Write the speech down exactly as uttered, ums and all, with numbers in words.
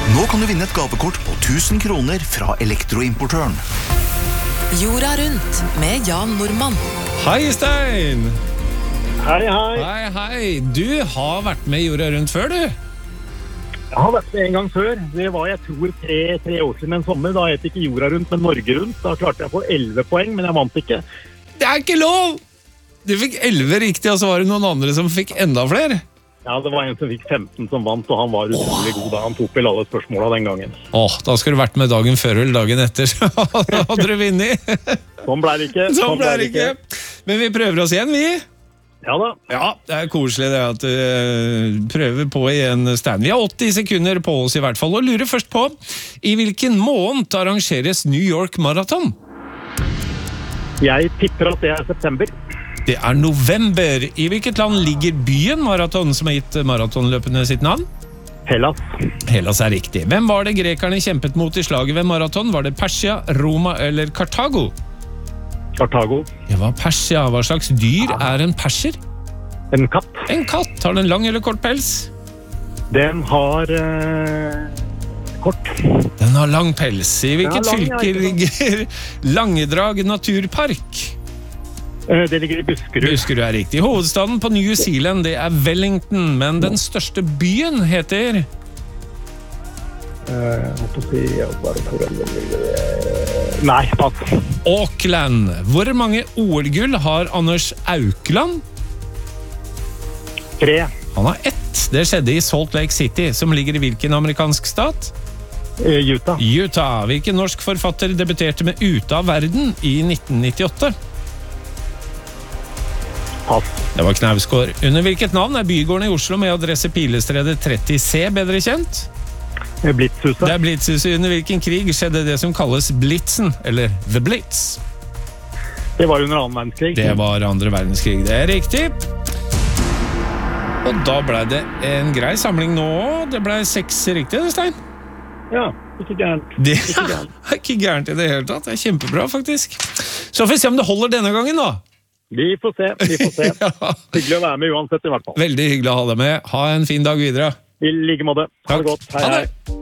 Nå kan du vinne et gavekort på tusen kroner fra elektroimportøren. Jorda rundt med Jan Normann. Hei, Stein! Hei, hei. Hei, hei. Du har vært med Jorda rundt før, du? Jeg har vært med en gang før. Det var, jeg tror, tre, tre år siden en sommer. Da het ikke Jorda rundt, men Norge rundt. Da klarte jeg å få elleve poeng, men jeg vant ikke. Det er ikke lov! Du fikk elleve riktig, og så var det noen andre som fikk enda flere. Ja, det var en som fikk femten som vant, og han var utrolig god da. Han tok vel alle spørsmålene den gangen. Åh, da skulle du vært med dagen før eller dagen etter, så hadde du vinnet. Sånn ble det ikke. Sånn ble det ikke. Men vi prøver oss igjen, vi. Ja da. Ja, det er koselig det at du uh, prøver på igjen, Stein. Vi har åtti sekunder på oss i hvert fall, og lurer først på, i hvilken måned arrangeres New York Marathon? Jeg tipper at det er september. Det er november. I hvilket land ligger byen Marathon, som har gitt maratonløpene sitt navn? Hellas. Hellas er riktig. Hvem var det grekerne kjempet mot i slaget ved Marathon? Var det Persia, Roma eller Kartago? Kartago. Det var Persia. Hva slags dyr er en perser? En katt. En katt. Har den lang eller kort pels? Den har eh, kort. Den har lang pels. I hvilket lang, fylke ja, ligger Langedrag naturpark? Eh, det ligger i Buskerud. Buskerud er riktig. Hovedstaden på New Zealand, det er Wellington, men den største byen heter... Uh, si, ja, Nei, pass. Auckland. Hvor mange O L-gull har Anders Aukland? Tre. Han har ett. Det skjedde i Salt Lake City, som ligger i hvilken amerikansk stat? Uh, Utah. Utah. Hvilken norsk forfatter debuterte med Ute av verden i nitten nittiåtte? Pass. Det var Knausgård. Under hvilket navn er bygården i Oslo med adresse Pilestredet tretti C bedre kjent? Blitzhuset. Det er Blitzhuset. Under hvilken krig skjedde det som kalles Blitzen, eller The Blitz? Det var under annen verdenskrig. Det var andre verdenskrig, det er riktig. Og da ble det en grei samling nå. Det ble seks riktig, det, Stein? Ja, ikke gærent. Det ikke gærent. er ikke gærent i det hele tatt. Det er kjempebra, faktisk. Så får vi se om det holder denne gangen, da. Vi får se, vi får se. Ja. Hyggelig å være med uansett, i hvert fall. Veldig hyggelig å ha deg med. Ha en fin dag videre. I like måte. Ha det godt. Hei, Ha det. hei.